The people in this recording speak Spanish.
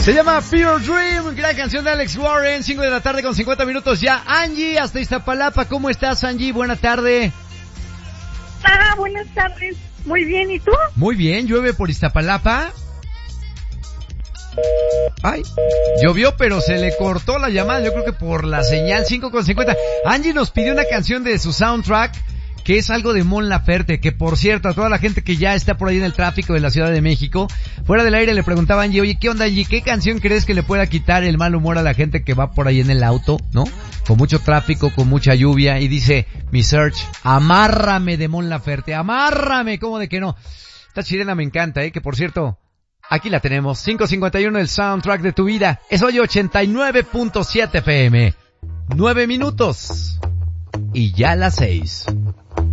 Se llama Pure Dream, gran canción de Alex Warren, 5 de la tarde con 50 minutos ya. Angie, hasta Iztapalapa, ¿cómo estás, Angie? Buena tarde. Buenas tardes. Muy bien, ¿y tú? Muy bien, llueve por Iztapalapa. Ay, llovió pero se le cortó la llamada, yo creo que por la señal. 5 con 50. Angie nos pidió una canción de su soundtrack, que es algo de Mon Laferte, que por cierto, a toda la gente que ya está por ahí en el tráfico de la Ciudad de México, fuera del aire le preguntaba a Angie, oye, ¿qué onda, Angie? ¿Qué canción crees que le pueda quitar el mal humor a la gente que va por ahí en el auto, no? Con mucho tráfico, con mucha lluvia, y dice, mi search, Amárrame de Mon Laferte, amárrame, ¿cómo de que no? Esta chilena me encanta, que por cierto, aquí la tenemos, 5:51, el soundtrack de tu vida, es hoy 89.7 FM, 9 minutos, y ya las 6.